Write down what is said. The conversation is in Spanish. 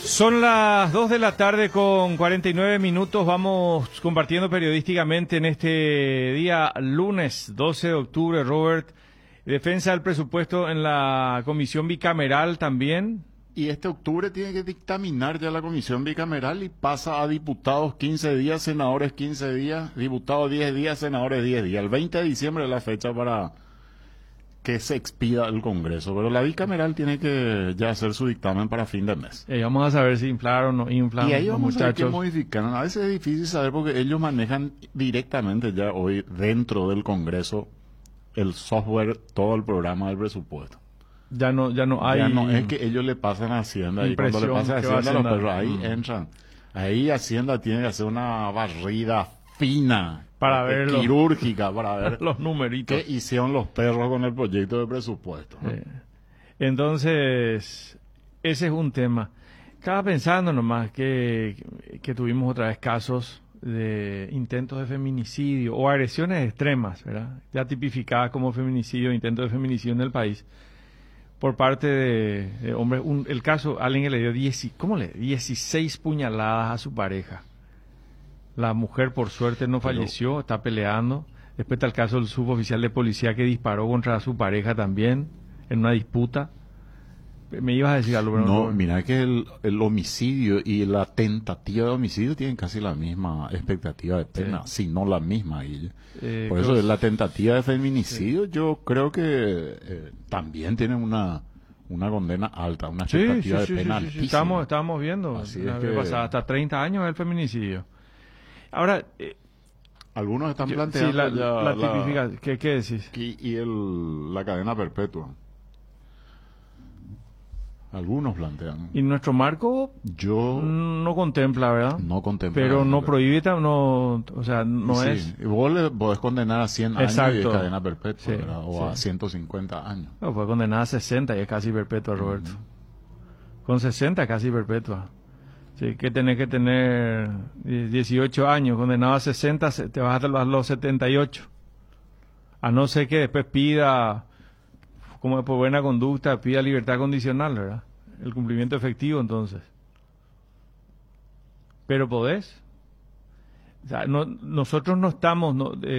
Son las 2 de la tarde con 49 minutos. Vamos compartiendo periodísticamente en este día lunes 12 de octubre, Robert. Defensa del presupuesto en la comisión bicameral también. Y este octubre tiene que dictaminar ya la comisión bicameral y pasa a diputados 15 días, senadores 15 días, diputados 10 días, senadores 10 días. El 20 de diciembre es la fecha para que se expida el Congreso, pero la bicameral tiene que ya hacer su dictamen para fin de mes. Vamos a saber si inflaron o no inflan Y ahí los vamos a ver qué muchachos. modificaron. A veces es difícil saber porque ellos manejan directamente ya hoy dentro del Congreso el software, todo el programa del presupuesto. Ya no hay. Ya no es que ellos le pasan a Hacienda y cuando le pasan a que va Hacienda los perros Hacienda. ahí entran. Ahí Hacienda tiene que hacer una barrida fina, Para ver quirúrgica, para ver los numeritos. qué hicieron los perros con el proyecto de presupuesto, ¿no? Entonces, ese es un tema. Estaba pensando nomás que tuvimos otra vez casos de intentos de feminicidio o agresiones extremas, ¿verdad? Ya tipificadas como feminicidio, intentos de feminicidio en el país, por parte de hombres. El caso, alguien que le dio 16 puñaladas a su pareja. La mujer, por suerte, no falleció, está peleando. Después está el caso del suboficial de policía que disparó contra su pareja también, en una disputa. Me ibas a decir algo, No, mira que el homicidio y la tentativa de homicidio tienen casi la misma expectativa de pena, si no la misma, Guille. Por eso la tentativa de feminicidio, yo creo que también tienen una condena alta, una expectativa de pena altísima. Estábamos viendo, Así la es vez que pasada, hasta 30 años el feminicidio. Ahora, algunos están planteando sí, ya la tipifica, ¿qué decís? y la cadena perpetua. Algunos plantean. Y nuestro marco Yo no contempla, ¿verdad? no contemplo. Pero no prohíbe, no, o sea, no sí, es. Y vos le podés condenar a 100 años Exacto. y es cadena perpetua, Sí, ¿verdad? O a 150 años. No, fue condenada a 60 y es casi perpetua, Roberto. Con 60 casi perpetua. Sí, que tenés que tener 18 años, condenado a 60, te vas hasta los 78. A no ser que después pida, como por buena conducta, pida libertad condicional, ¿verdad? El cumplimiento efectivo, entonces. Pero podés. O sea, nosotros no estamos...